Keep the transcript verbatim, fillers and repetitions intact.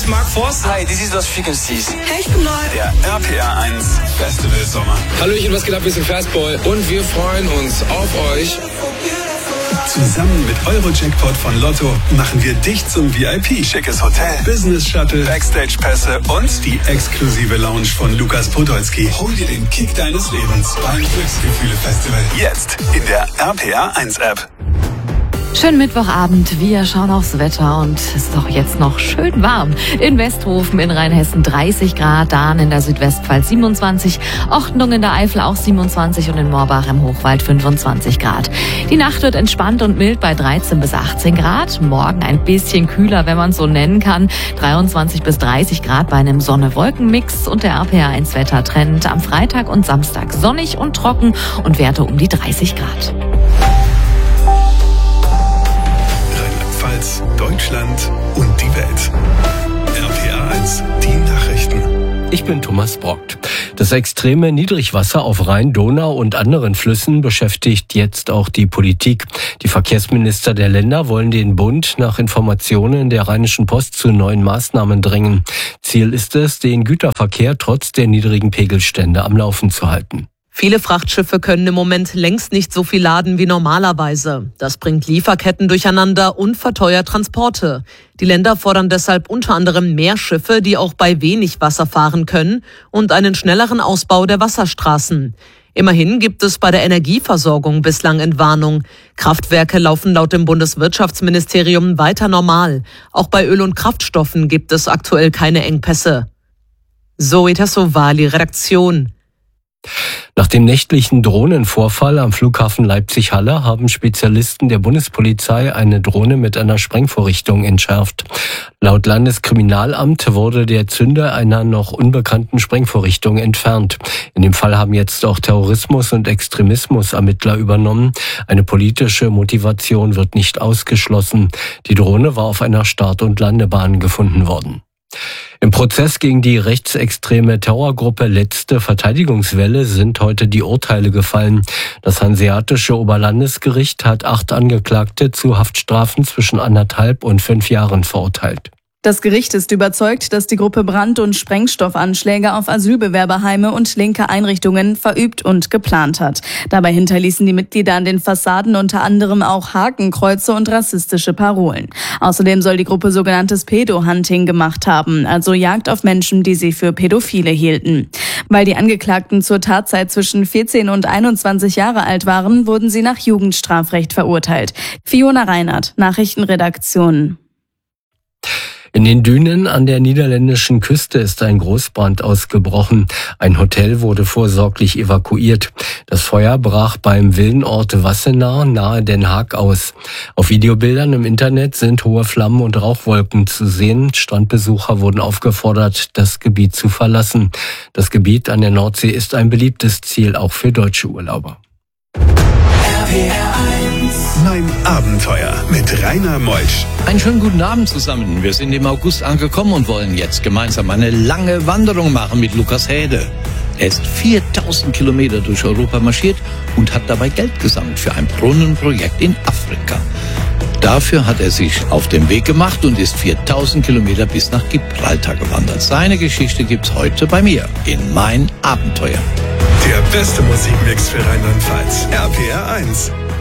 ist Mark Forster. Hi, this is Lost Frequencies. Hey, ich bin neu. Der R P R eins Festival Sommer. Hallöchen, was geht ab? Wir sind Fastball und wir freuen uns auf euch. Zusammen mit Euro-Jackpot von Lotto machen wir dich zum V I P. Schickes Hotel, Business Shuttle, Backstage-Pässe und die exklusive Lounge von Lukas Podolski. Hol dir den Kick deines Lebens beim Glücksgefühle-Festival. Jetzt in der R P R eins App. Schönen Mittwochabend, wir schauen aufs Wetter und es ist doch jetzt noch schön warm. In Westhofen in Rheinhessen dreißig Grad, Dahn in der Südwestpfalz siebenundzwanzig, Ortenung in der Eifel auch siebenundzwanzig und in Morbach im Hochwald fünfundzwanzig Grad. Die Nacht wird entspannt und mild bei dreizehn bis achtzehn Grad, morgen ein bisschen kühler, wenn man es so nennen kann, dreiundzwanzig bis dreißig Grad bei einem Sonne-Wolken-Mix und der R P R eins Wettertrend am Freitag und Samstag sonnig und trocken und Werte um die dreißig Grad. Deutschland und die Welt. R P R eins, die Nachrichten. Ich bin Thomas Brockt. Das extreme Niedrigwasser auf Rhein, Donau und anderen Flüssen beschäftigt jetzt auch die Politik. Die Verkehrsminister der Länder wollen den Bund nach Informationen der Rheinischen Post zu neuen Maßnahmen drängen. Ziel ist es, den Güterverkehr trotz der niedrigen Pegelstände am Laufen zu halten. Viele Frachtschiffe können im Moment längst nicht so viel laden wie normalerweise. Das bringt Lieferketten durcheinander und verteuert Transporte. Die Länder fordern deshalb unter anderem mehr Schiffe, die auch bei wenig Wasser fahren können, und einen schnelleren Ausbau der Wasserstraßen. Immerhin gibt es bei der Energieversorgung bislang Entwarnung. Kraftwerke laufen laut dem Bundeswirtschaftsministerium weiter normal. Auch bei Öl und Kraftstoffen gibt es aktuell keine Engpässe. Zoe Tassovali, Redaktion. Nach dem nächtlichen Drohnenvorfall am Flughafen Leipzig-Halle haben Spezialisten der Bundespolizei eine Drohne mit einer Sprengvorrichtung entschärft. Laut Landeskriminalamt wurde der Zünder einer noch unbekannten Sprengvorrichtung entfernt. In dem Fall haben jetzt auch Terrorismus- und Extremismus-Ermittler übernommen. Eine politische Motivation wird nicht ausgeschlossen. Die Drohne war auf einer Start- und Landebahn gefunden worden. Im Prozess gegen die rechtsextreme Terrorgruppe Letzte Verteidigungswelle sind heute die Urteile gefallen. Das Hanseatische Oberlandesgericht hat acht Angeklagte zu Haftstrafen zwischen anderthalb und fünf Jahren verurteilt. Das Gericht ist überzeugt, dass die Gruppe Brand- und Sprengstoffanschläge auf Asylbewerberheime und linke Einrichtungen verübt und geplant hat. Dabei hinterließen die Mitglieder an den Fassaden unter anderem auch Hakenkreuze und rassistische Parolen. Außerdem soll die Gruppe sogenanntes Pedo-Hunting gemacht haben, also Jagd auf Menschen, die sie für Pädophile hielten. Weil die Angeklagten zur Tatzeit zwischen vierzehn und einundzwanzig Jahre alt waren, wurden sie nach Jugendstrafrecht verurteilt. Fiona Reinhardt, Nachrichtenredaktion. In den Dünen an der niederländischen Küste ist ein Großbrand ausgebrochen. Ein Hotel wurde vorsorglich evakuiert. Das Feuer brach beim Villenort Wassenaar nahe Den Haag aus. Auf Videobildern im Internet sind hohe Flammen und Rauchwolken zu sehen. Strandbesucher wurden aufgefordert, das Gebiet zu verlassen. Das Gebiet an der Nordsee ist ein beliebtes Ziel, auch für deutsche Urlauber. R P R eins. Mein Abenteuer mit Rainer Meutsch. Einen schönen guten Abend zusammen. Wir sind im August angekommen und wollen jetzt gemeinsam eine lange Wanderung machen mit Lukas Häde. Er ist viertausend Kilometer durch Europa marschiert und hat dabei Geld gesammelt für ein Brunnenprojekt in Afrika. Dafür hat er sich auf den Weg gemacht und ist viertausend Kilometer bis nach Gibraltar gewandert. Seine Geschichte gibt's heute bei mir in Mein Abenteuer. Der beste Musikmix für Rheinland-Pfalz. R P R eins.